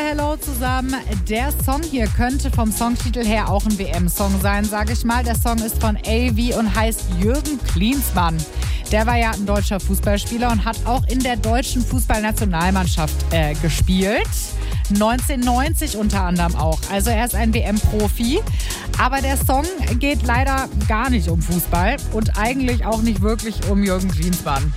hello zusammen. Der Song hier könnte vom Songtitel her auch ein WM-Song sein, sage ich mal. Der Song ist von AV und heißt Jürgen Klinsmann. Der war ja ein deutscher Fußballspieler und hat auch in der deutschen Fußballnationalmannschaft gespielt. 1990 unter anderem auch. Also er ist ein WM-Profi. Aber der Song geht leider gar nicht um Fußball und eigentlich auch nicht wirklich um Jürgen Klinsmann.